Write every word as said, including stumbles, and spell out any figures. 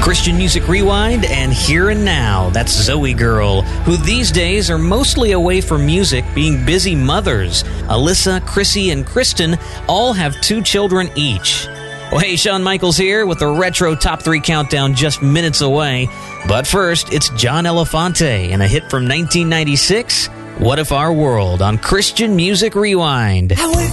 Christian Music Rewind and Here and Now. That's Zoe Girl, who these days are mostly away from music, being busy mothers. Alyssa, Chrissy, and Kristen all have two children each. Well, hey, Shawn Michaels here with the Retro Top three Countdown just minutes away. But first, it's John Elefante and a hit from nineteen ninety-six, What If Our World, on Christian Music Rewind. I wake